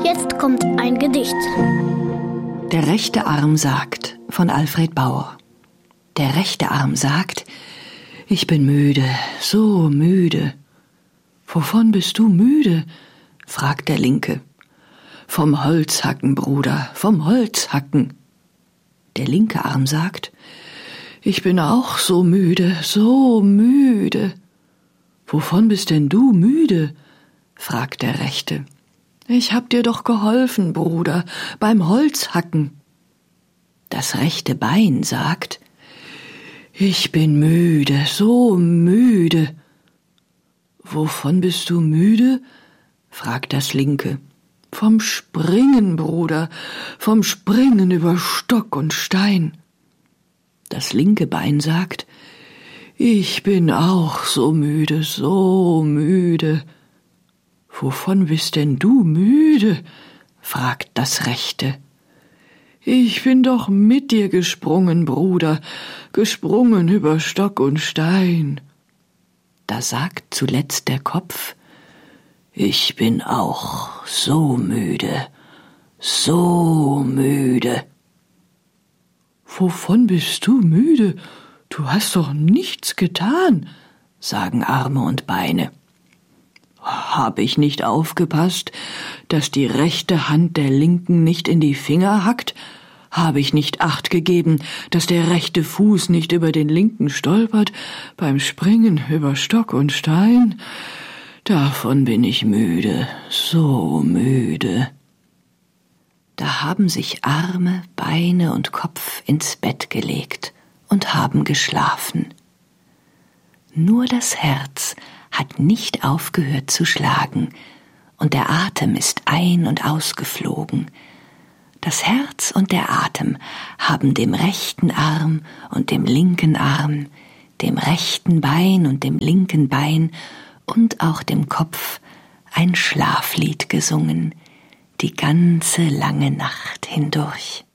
Jetzt kommt ein Gedicht. Der rechte Arm sagt von Alfred Bauer. Der rechte Arm sagt: Ich bin müde, so müde. Wovon bist du müde? Fragt der linke. Vom Holzhacken, Bruder, vom Holzhacken. Der linke Arm sagt: Ich bin auch so müde, so müde. Wovon bist denn du müde? Fragt der rechte. Ich hab dir doch geholfen, Bruder, beim Holzhacken. Das rechte Bein sagt: Ich bin müde, so müde. Wovon bist du müde? Fragt das linke. Vom Springen, Bruder, vom Springen über Stock und Stein. Das linke Bein sagt: Ich bin auch so müde, so müde. Wovon bist denn du müde? Fragt das rechte. Ich bin doch mit dir gesprungen, Bruder, gesprungen über Stock und Stein. Da sagt zuletzt der Kopf: Ich bin auch so müde, so müde. Wovon bist du müde? Du hast doch nichts getan, sagen Arme und Beine. Hab ich nicht aufgepasst, dass die rechte Hand der linken nicht in die Finger hackt? Habe ich nicht Acht gegeben, dass der rechte Fuß nicht über den linken stolpert beim Springen über Stock und Stein? Davon bin ich müde, so müde. Da haben sich Arme, Beine und Kopf ins Bett gelegt und haben geschlafen. Nur das Herz hat nicht aufgehört zu schlagen, und der Atem ist ein- und ausgeflogen. Das Herz und der Atem haben dem rechten Arm und dem linken Arm, dem rechten Bein und dem linken Bein und auch dem Kopf ein Schlaflied gesungen, die ganze lange Nacht hindurch.